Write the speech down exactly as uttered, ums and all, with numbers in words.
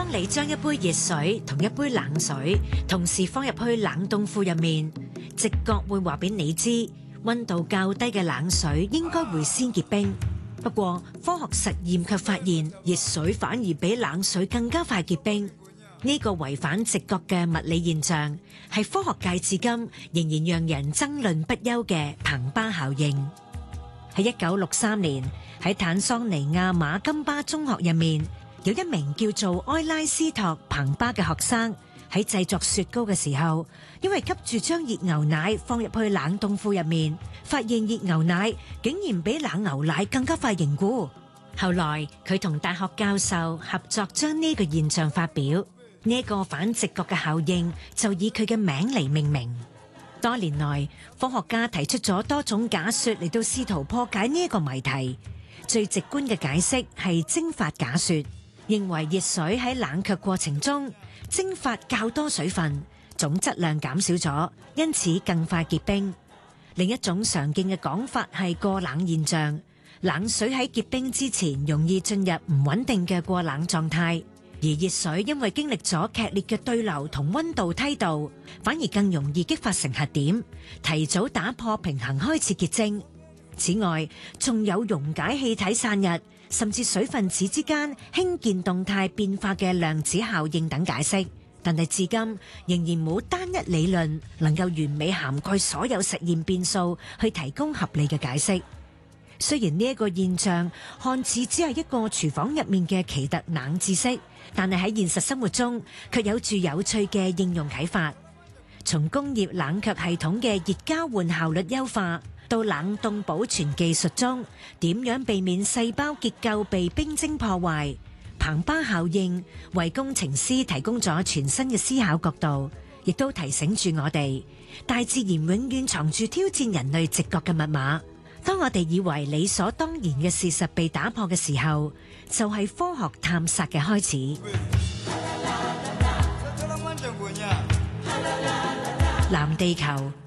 當你將一杯熱水同一杯冷水同時放入去冷凍庫入面，直覺會話俾你知，溫度較低嘅冷水應該會先結冰。不過科學實驗卻發現，熱水反而比冷水更加快結冰。呢個違反直覺嘅物理現象，係科學界至今仍然讓人爭論不休嘅彭巴效應。喺一九六三年，喺坦桑尼亞馬金巴中學入面，有一名叫做埃拉斯托彭巴嘅學生喺製作雪糕嘅時候，因為急住將熱牛奶放入去冷凍庫入面，發現熱牛奶竟然比冷牛奶更加快凝固。後來佢同大學教授合作，將呢個現象發表。呢個反直覺嘅效應就以佢嘅名嚟命名。多年來，科學家提出咗多種假說嚟到試圖破解呢個謎題。最直觀嘅解釋係蒸發假說，認為熱水喺冷卻過程中蒸發較多水分，總質量減少咗，因此更快結冰。另一種常見嘅講法係過冷現象，冷水喺結冰之前容易進入唔穩定嘅過冷狀態。而熱水因為經歷咗劇烈嘅對流同溫度梯度，反而更容易激發成核點，提早打破平衡開始結晶。此外，仲有溶解氣體散逸，甚至水分子之間輕鍵動態變化嘅量子效應等解釋，但係至今仍然冇單一理論能夠完美涵蓋所有實驗變數去提供合理嘅解釋。雖然呢一個現象看似只係一個廚房入面嘅奇特冷知識，但係喺現實生活中卻有住有趣嘅應用啟發。從工業冷卻系統嘅熱交換效率優化，到冷凍保存技術中點樣避免細胞結構被冰晶破壞，彭巴效應為工程師提供咗全新嘅思考角度，亦都提醒住我哋，大自然永遠藏住挑戰人類直覺嘅密碼。當我哋以為理所當然嘅事實被打破嘅時候，就係科學探索嘅開始。藍地球。